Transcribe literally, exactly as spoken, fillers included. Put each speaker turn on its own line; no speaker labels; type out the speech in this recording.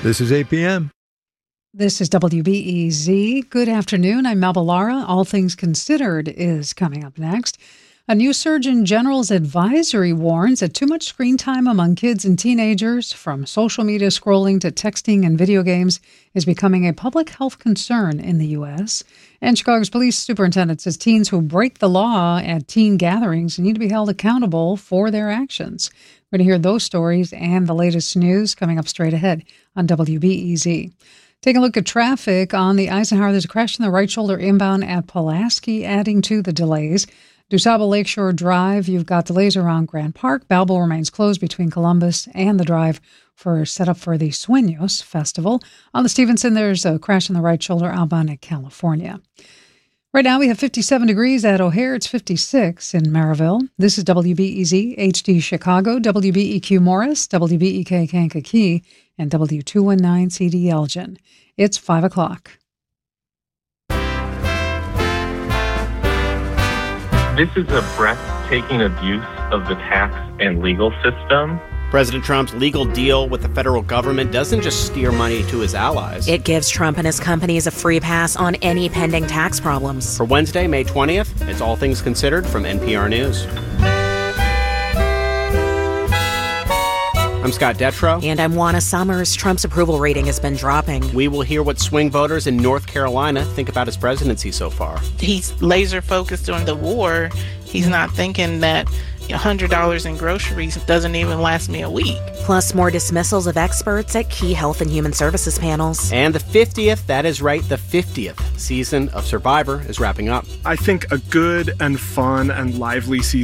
This is eight p.m.
This is W B E Z. Good afternoon. I'm Melba Lara. All Things Considered is coming up next. A new Surgeon General's advisory warns that too much screen time among kids and teenagers, from social media scrolling to texting and video games, is becoming a public health concern in the U S. And Chicago's police superintendent says teens who break the law at teen gatherings need to be held accountable for their actions. We're going to hear those stories and the latest news coming up straight ahead on W B E Z. Take a look at traffic on the Eisenhower. There's a crash in the right shoulder inbound at Pulaski, adding to the delays. DuSable Lakeshore Drive, you've got delays around Grand Park. Balboa remains closed between Columbus and the drive for setup for the Sueños Festival. On the Stevenson, there's a crash in the right shoulder outbound at California. Right now we have fifty-seven degrees at O'Hare. It's fifty-six in Maryville. This is W B E Z H D Chicago, W B E Q Morris, W B E K Kankakee, and W two nineteen C D Elgin. It's five o'clock.
This is a breathtaking abuse of the tax and legal system.
President Trump's legal deal with the federal government doesn't just steer money to his allies.
It gives Trump and his companies a free pass on any pending tax problems.
For Wednesday, May twentieth, it's All Things Considered from N P R News. I'm Scott Detrow.
And I'm Juana Summers. Trump's approval rating has been dropping.
We will hear what swing voters in North Carolina think about his presidency so far.
He's laser focused on the war. He's not thinking that one hundred dollars in groceries doesn't even last me a week.
Plus, more dismissals of experts at key health and human services panels.
And the fiftieth, that is right, the fiftieth season of Survivor is wrapping up.
I think a good and fun and lively season